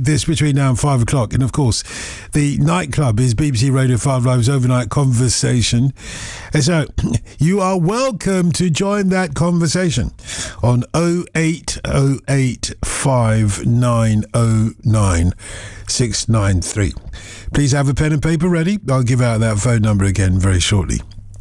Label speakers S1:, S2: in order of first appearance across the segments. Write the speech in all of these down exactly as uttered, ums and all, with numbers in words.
S1: this between now and five o'clock. And of course, the nightclub is B B C Radio five Live's overnight conversation. And so you are welcome to join that conversation on oh eight oh eight, five nine oh nine, six nine three. Please have a pen and paper ready. I'll give out that phone number again very shortly.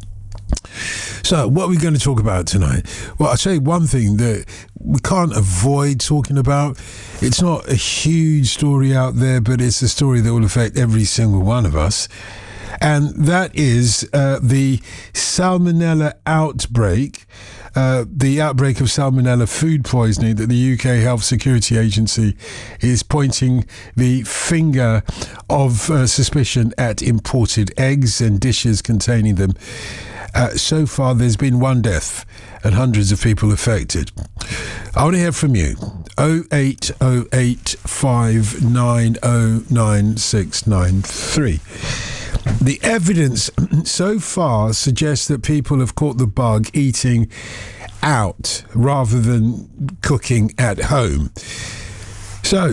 S1: So, what are we going to talk about tonight? Well, I'll say one thing that we can't avoid talking about. It's not a huge story out there, but it's a story that will affect every single one of us. And that is uh, the Salmonella outbreak, uh, the outbreak of Salmonella food poisoning that the U K Health Security Agency is pointing the finger of uh, suspicion at imported eggs and dishes containing them. Uh, so far, there's been one death and hundreds of people affected. I want to hear from you. oh eight oh eight, five nine oh nine, six nine three. The evidence so far suggests that people have caught the bug eating out rather than cooking at home. So,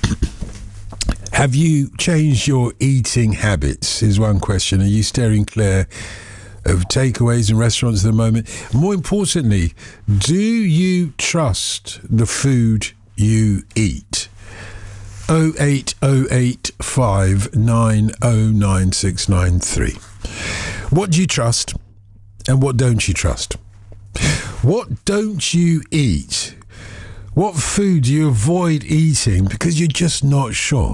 S1: have you changed your eating habits, is one question. Are you steering clear of takeaways and restaurants at the moment? More importantly, do you trust the food you eat? oh eight oh eight, five nine oh nine, six nine three. What do you trust and what don't you trust? What don't you eat? What food do you avoid eating because you're just not sure?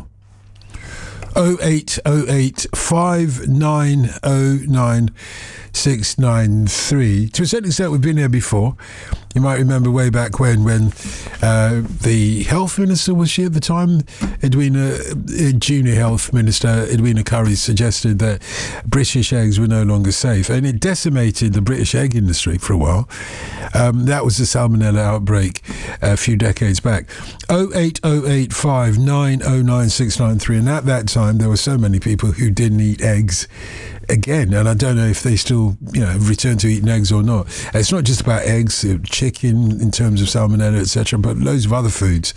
S1: oh eight oh eight, five nine oh nine, six nine three. To a certain extent, we've been here before. You might remember way back when, when uh, the health minister, was she at the time? Edwina, uh, junior health minister, Edwina Curry, suggested that British eggs were no longer safe. And it decimated the British egg industry for a while. Um, that was the Salmonella outbreak a few decades back. oh eight oh eight, five nine oh nine, six nine three. And at that time, there were so many people who didn't eat eggs again, and I don't know if they still, you know, return to eating eggs or not. It's not just about eggs, chicken in terms of salmonella, et cetera, but loads of other foods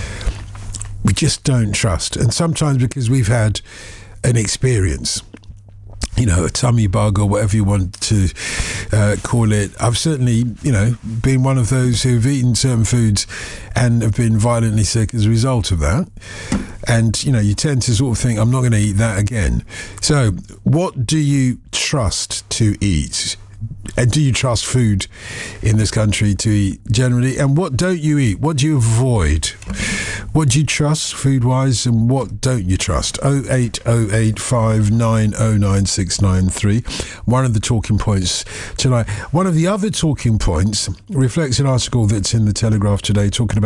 S1: we just don't trust. And sometimes because we've had an experience, you know, a tummy bug or whatever you want to uh, call it. I've certainly, you know, been one of those who've eaten certain foods and have been violently sick as a result of that. And, you know, you tend to sort of think, I'm not going to eat that again. So what do you trust to eat? And do you trust food in this country to eat generally? And what don't you eat? What do you avoid? What do you trust food-wise and what don't you trust? oh eight oh eight, five nine oh nine, six nine three. One of the talking points tonight. One of the other talking points reflects an article that's in the Telegraph today talking about